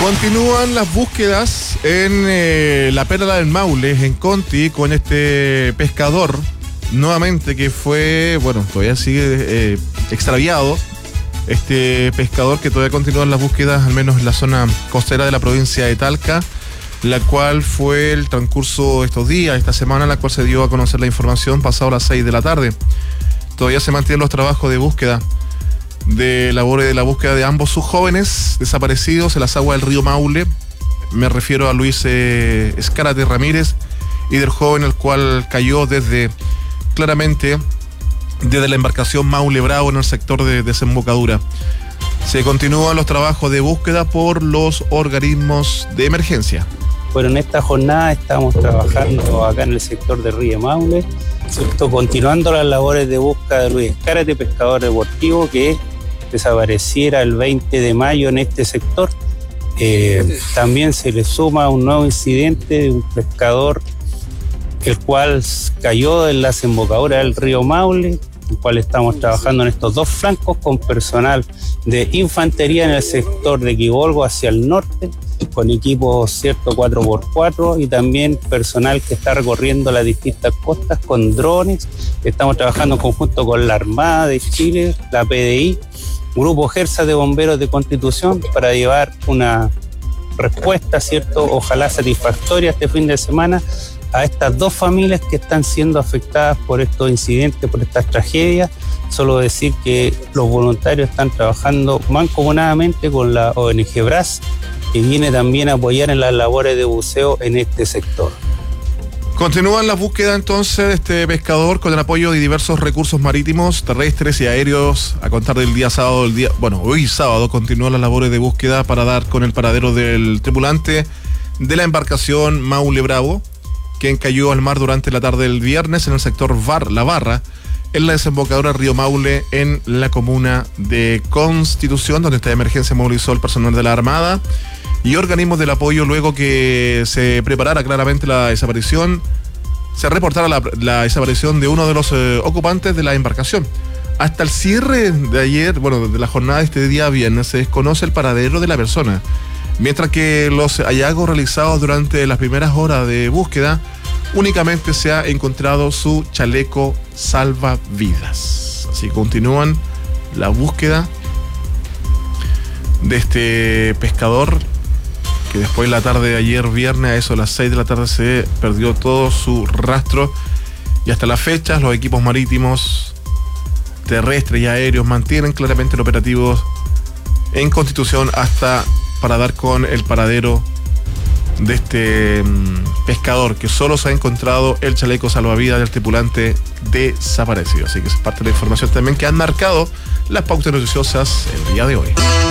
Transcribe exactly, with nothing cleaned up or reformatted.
Continúan las búsquedas en eh, la Perla del Maule, en Conti, con este pescador, nuevamente, que fue, bueno, todavía sigue eh, extraviado. Este pescador que todavía continúa en las búsquedas, al menos en la zona costera de la provincia de Talca, la cual fue el transcurso de estos días, esta semana, en la cual se dio a conocer la información pasado las seis de la tarde. Todavía se mantienen los trabajos de búsqueda, de labores de la búsqueda de ambos sus jóvenes desaparecidos en las aguas del río Maule. Me refiero a Luis eh, Escárate Ramírez y del joven el cual cayó desde, claramente, desde la embarcación Maule Bravo en el sector de desembocadura. Se continúan los trabajos de búsqueda por los organismos de emergencia. Bueno, en esta jornada estamos trabajando acá en el sector de Río Maule, ¿cierto? Continuando las labores de búsqueda de Luis Escárate, pescador deportivo que desapareciera el veinte de mayo en este sector. Eh, también se le suma un nuevo incidente de un pescador el cual cayó en la desembocadura del río Maule, el cual estamos trabajando en estos dos flancos con personal de infantería en el sector de Quibolgo hacia el norte, con equipos cierto cuatro por cuatro, y también personal que está recorriendo las distintas costas con drones. Estamos trabajando en conjunto con la Armada de Chile, la P D I, Grupo Gersa de Bomberos de Constitución, para llevar una respuesta, cierto, ojalá satisfactoria este fin de semana a estas dos familias que están siendo afectadas por estos incidentes, por estas tragedias. Solo decir que los voluntarios están trabajando mancomunadamente con la O N G Bras, que viene también a apoyar en las labores de buceo en este sector. Continúan las búsquedas entonces de este pescador con el apoyo de diversos recursos marítimos, terrestres y aéreos. A contar del día sábado, el día, bueno, hoy sábado continúan las labores de búsqueda para dar con el paradero del tripulante de la embarcación Maule Bravo, quien cayó al mar durante la tarde del viernes en el sector Var, La Barra, en la desembocadura Río Maule, en la comuna de Constitución, donde esta emergencia movilizó el personal de la Armada y organismos del apoyo luego que se preparara claramente la desaparición, se reportara la, la desaparición de uno de los eh, ocupantes de la embarcación. Hasta el cierre de ayer, bueno, de la jornada de este día viernes, se desconoce el paradero de la persona, mientras que los hallazgos realizados durante las primeras horas de búsqueda únicamente se ha encontrado su chaleco salvavidas. Así continúan la búsqueda de este pescador que después de la tarde de ayer viernes, a eso a las seis de la tarde, se perdió todo su rastro, y hasta las fechas los equipos marítimos, terrestres y aéreos mantienen claramente el operativo en Constitución hasta para dar con el paradero de este mmm, pescador, que solo se ha encontrado el chaleco salvavidas del tripulante desaparecido. Así que es parte de la información también que han marcado las pautas noticiosas el día de hoy.